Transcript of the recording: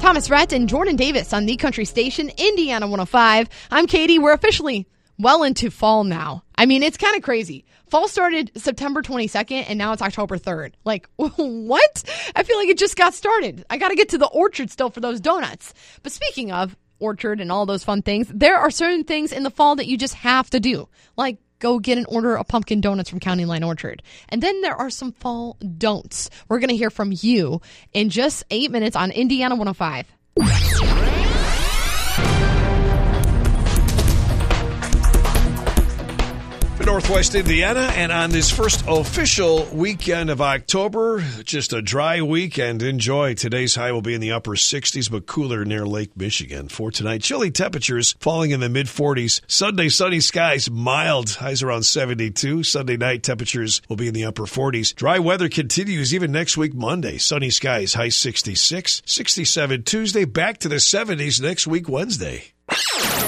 Thomas Rhett and Jordan Davis on the Country Station, Indiana 105. I'm Katie. We're officially well into fall now. I mean, it's kind of crazy. Fall started September 22nd, and now it's October 3rd. Like, what? I feel like it just got started. I got to get to the orchard still for those donuts. But speaking of orchard and all those fun things, there are certain things in the fall that you just have to do, like go get an order of pumpkin donuts from County Line Orchard. And then there are some fall don'ts. We're going to hear from you in just 8 minutes on Indiana 105. Northwest Indiana, and on this first official weekend of October, just a dry weekend. Enjoy. Today's high will be in the upper 60s, but cooler near Lake Michigan. For tonight, chilly temperatures falling in the mid-40s. Sunday, sunny skies, mild, highs around 72. Sunday night, temperatures will be in the upper 40s. Dry weather continues even next week, Monday. Sunny skies, high 66. 67 Tuesday, back to the 70s next week, Wednesday.